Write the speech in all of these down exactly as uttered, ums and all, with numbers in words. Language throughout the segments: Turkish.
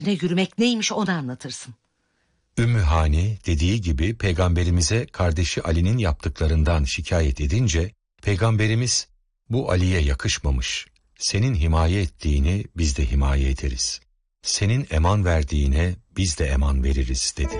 Ne yürümek neymiş onu anlatırsın. Ümmü Hani dediği gibi peygamberimize kardeşi Ali'nin yaptıklarından şikayet edince peygamberimiz bu Ali'ye yakışmamış. Senin himaye ettiğini biz de himaye ederiz. Senin eman verdiğine biz de eman veririz dedi.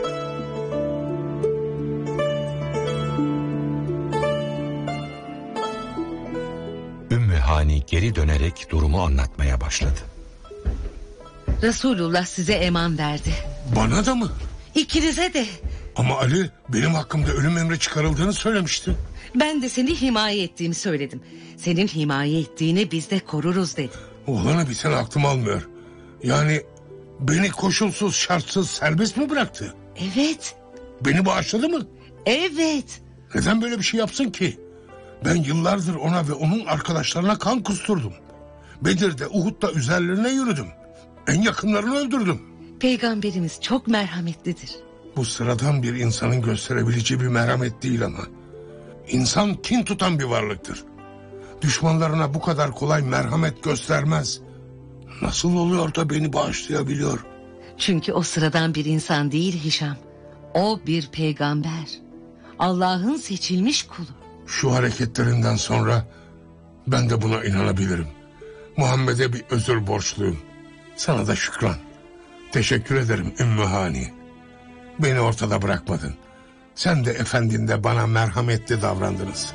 Ümmü Hani geri dönerek durumu anlatmaya başladı. Resulullah size eman verdi. Bana da mı? İkinize de. Ama Ali benim hakkımda ölüm emri çıkarıldığını söylemişti. Ben de seni himaye ettiğimi söyledim. Senin himaye ettiğini biz de koruruz dedim. Olanı biten aklım almıyor. Yani beni koşulsuz şartsız serbest mi bıraktı? Evet. Beni bağışladı mı? Evet. Neden böyle bir şey yapsın ki? Ben yıllardır ona ve onun arkadaşlarına kan kusturdum. Bedir'de, Uhud'da üzerlerine yürüdüm. En yakınlarını öldürdüm. Peygamberimiz çok merhametlidir. Bu sıradan bir insanın gösterebileceği bir merhamet değil ama. İnsan kin tutan bir varlıktır. Düşmanlarına bu kadar kolay merhamet göstermez. Nasıl oluyor da beni bağışlayabiliyor? Çünkü o sıradan bir insan değil Hişam. O bir peygamber. Allah'ın seçilmiş kulu. Şu hareketlerinden sonra ben de buna inanabilirim. Muhammed'e bir özür borçluyum. Sana da şükran. Teşekkür ederim Ümmü Hani. Beni ortada bırakmadın. Sen de efendin de bana merhametli davrandınız.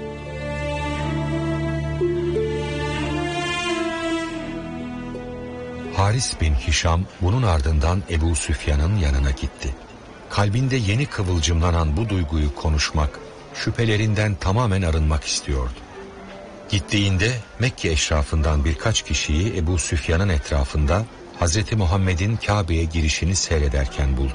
Haris bin Hişam bunun ardından Ebu Süfyan'ın yanına gitti. Kalbinde yeni kıvılcımlanan bu duyguyu konuşmak, şüphelerinden tamamen arınmak istiyordu. Gittiğinde Mekke eşrafından birkaç kişiyi Ebu Süfyan'ın etrafında Hazreti Muhammed'in Kabe'ye girişini seyrederken buldu.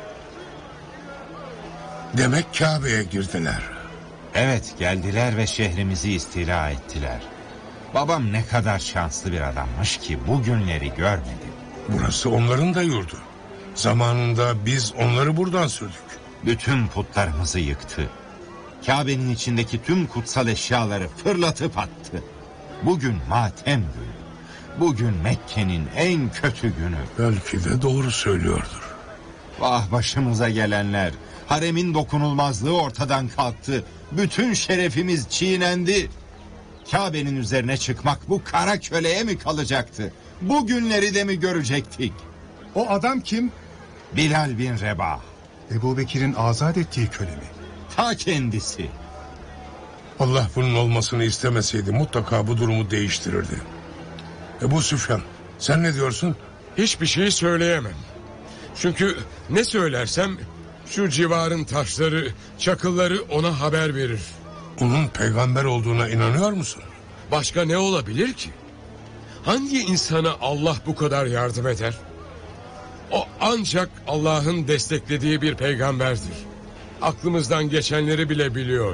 Demek Kabe'ye girdiler. Evet, geldiler ve şehrimizi istila ettiler. Babam ne kadar şanslı bir adammış ki bu günleri görmedi. Burası onların da yurdu. Zamanında biz onları buradan sürdük. Bütün putlarımızı yıktı. Kabe'nin içindeki tüm kutsal eşyaları fırlatıp attı. Bugün matem günü. Bugün Mekke'nin en kötü günü. Belki de doğru söylüyordur. Vah başımıza gelenler. Haremin dokunulmazlığı ortadan kalktı. Bütün şerefimiz çiğnendi. Kabe'nin üzerine çıkmak bu kara köleye mi kalacaktı? Bu günleri de mi görecektik? O adam kim? Bilal bin Rebah. Ebu Bekir'in azat ettiği köle mi? Ta kendisi. Allah bunun olmasını istemeseydi mutlaka bu durumu değiştirirdi. Ebu Süfyan, sen ne diyorsun? Hiçbir şey söyleyemem. Çünkü ne söylersem şu civarın taşları, çakılları ona haber verir. Onun peygamber olduğuna inanıyor musun? Başka ne olabilir ki? Hangi insana Allah bu kadar yardım eder? O ancak Allah'ın desteklediği bir peygamberdir. Aklımızdan geçenleri bile biliyor.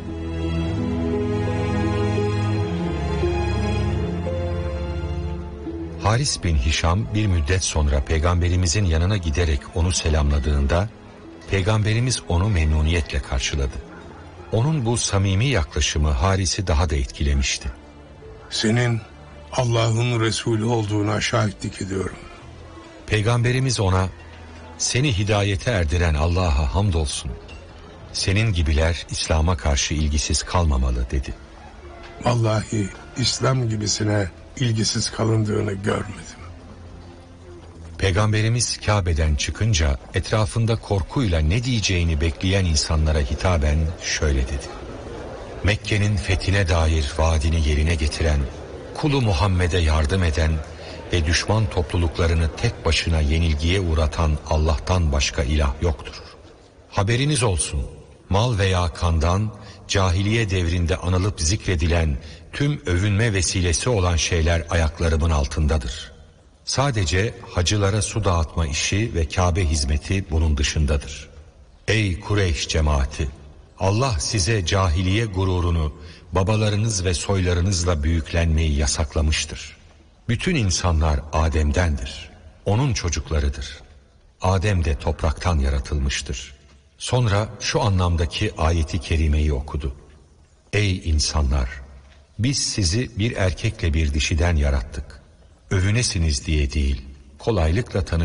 Haris bin Hişam bir müddet sonra peygamberimizin yanına giderek onu selamladığında peygamberimiz onu memnuniyetle karşıladı. Onun bu samimi yaklaşımı Haris'i daha da etkilemişti. Senin Allah'ın Resulü olduğuna şahitlik ediyorum. Peygamberimiz ona, seni hidayete erdiren Allah'a hamdolsun. Senin gibiler İslam'a karşı ilgisiz kalmamalı dedi. Vallahi İslam gibisine ilgisiz kalındığını görmedim. Peygamberimiz Kabe'den çıkınca etrafında korkuyla ne diyeceğini bekleyen insanlara hitaben şöyle dedi. Mekke'nin fethine dair vaadini yerine getiren, kulu Muhammed'e yardım eden ve düşman topluluklarını tek başına yenilgiye uğratan Allah'tan başka ilah yoktur. Haberiniz olsun, mal veya kandan, cahiliye devrinde anılıp zikredilen tüm övünme vesilesi olan şeyler ayaklarımın altındadır. Sadece hacılara su dağıtma işi ve Kabe hizmeti bunun dışındadır. Ey Kureyş cemaati! Allah size cahiliye gururunu, babalarınız ve soylarınızla büyüklenmeyi yasaklamıştır. Bütün insanlar Adem'dendir. Onun çocuklarıdır. Adem de topraktan yaratılmıştır. Sonra şu anlamdaki ayeti kerimeyi okudu. Ey insanlar! Biz sizi bir erkekle bir dişiden yarattık. Övünesiniz diye değil, kolaylıkla tanışabilirsiniz.